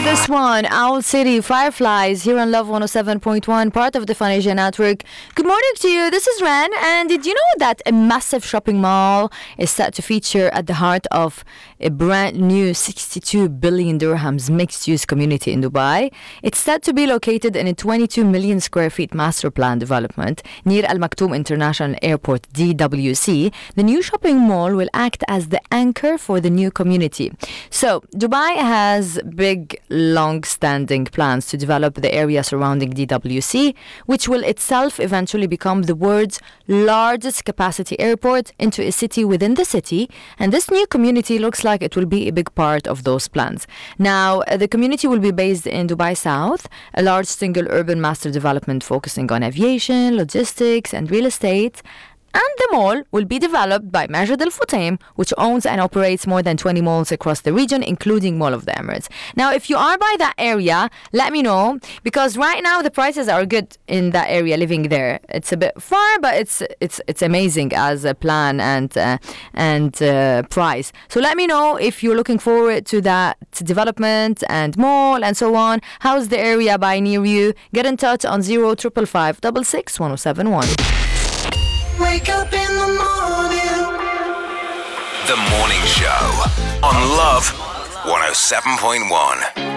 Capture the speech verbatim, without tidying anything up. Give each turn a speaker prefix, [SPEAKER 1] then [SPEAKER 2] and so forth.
[SPEAKER 1] love this one. Owl City Fireflies here on Love one oh seven point one, part of the Fun Asia Network. Good morning to you. This is Ren. And did you know that a massive shopping mall is set to feature at the heart of a brand new sixty-two billion dirhams mixed-use community in Dubai? It's set to be located in a twenty-two million square feet master plan development near Al Maktoum International Airport, D W C. The new shopping mall will act as the anchor for the new community. So, Dubai has big, long-standing plans to develop the area surrounding D W C, which will itself eventually become the world's largest capacity airport into a city within the city. And this new community looks like it will be a big part of those plans. Now, uh, the community will be based in Dubai South, a large single urban master development focusing on aviation, logistics, and real estate. And the mall will be developed by Majid Al Futtaim, which owns and operates more than twenty malls across the region, including Mall of the Emirates. Now, if you are by that area, let me know, because right now the prices are good in that area, living there. It's a bit far, but it's it's it's amazing as a plan and uh, and uh, price. So let me know if you're looking forward to that development and mall and so on. How's the area by near you? Get in touch on zero triple five six six one oh seven one.
[SPEAKER 2] Wake up in the morning.
[SPEAKER 3] The Morning Show on Love one oh seven point one.